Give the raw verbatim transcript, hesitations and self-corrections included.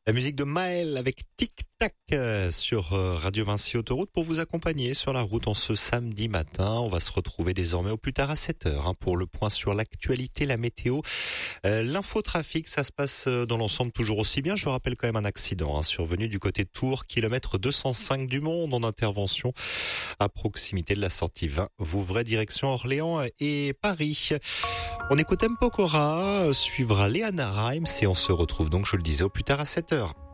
La musique de Maël avec Tic Tac euh, sur euh, Radio Vinci Autoroute pour vous accompagner sur la route en ce samedi matin. On va se retrouver désormais au plus tard à sept heures hein, pour le point sur l'actualité, la météo, euh, l'infotrafic. Ça se passe euh, dans l'ensemble toujours aussi bien. Je vous rappelle quand même un accident hein, survenu du côté de Tours, kilomètre deux cent cinq du Monde en intervention à proximité de la sortie vingt. Vouvray direction Orléans et Paris. On écoute M. Pokora, suivra Léana Rimes et on se retrouve donc, je le disais, au plus tard à sept heures.